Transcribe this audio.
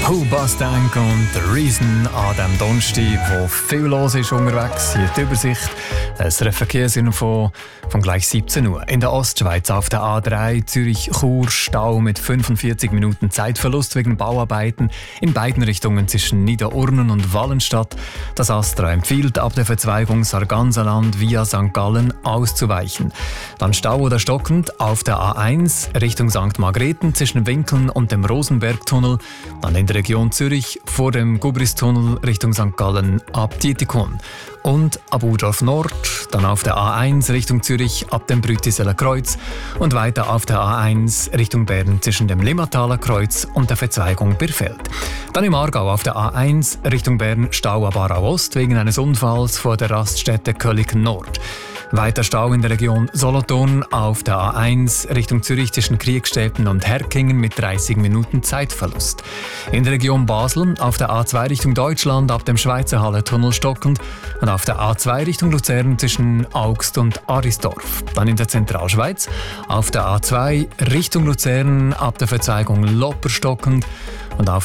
Hoobastank und The Reason an diesem Donnerstag, wo viel los ist unterwegs. Hier die Übersicht. Es Verkehrsinfo von gleich 17 Uhr. In der Ostschweiz auf der A3 Zürich-Chur Stau mit 45 Minuten Zeitverlust wegen Bauarbeiten in beiden Richtungen zwischen Niederurnen und Wallenstadt. Das Astra empfiehlt, ab der Verzweigung Sarganserland via St. Gallen auszuweichen. Dann Stau oder stockend auf der A1 Richtung St. Margrethen zwischen Winkeln und dem Rosenbergtunnel. Dann in der Region Zürich vor dem Gubristunnel Richtung St. Gallen ab Dietikon. Und ab Udorf Nord, dann auf der A1 Richtung Zürich ab dem Brütiseler Kreuz und weiter auf der A1 Richtung Bern zwischen dem Limmataler Kreuz und der Verzweigung Birfeld. Dann im Aargau auf der A1 Richtung Bern Stau ab Aarau Ost wegen eines Unfalls vor der Raststätte Köliken Nord. Weiter Stau in der Region Solothurn auf der A1 Richtung Zürich zwischen Kriegstätten und Herkingen mit 30 Minuten Zeitverlust. In der Region Basel auf der A2 Richtung Deutschland ab dem Schweizer Halle-Tunnel stockend und auf der A2 Richtung Luzern zwischen Augst und Arisdorf. Dann in der Zentralschweiz auf der A2 Richtung Luzern ab der Verzweigung Lopper stockend und auf